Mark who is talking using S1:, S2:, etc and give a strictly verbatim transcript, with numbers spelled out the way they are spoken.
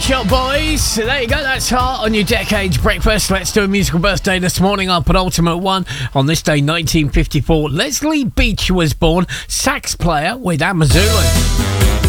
S1: Shop Boys. There you go, that's Heart on your Decades Breakfast. Let's do a musical birthday this morning. Our penultimate one on this day, nineteen fifty-four. Leslie Beach was born, sax player with Amazulu.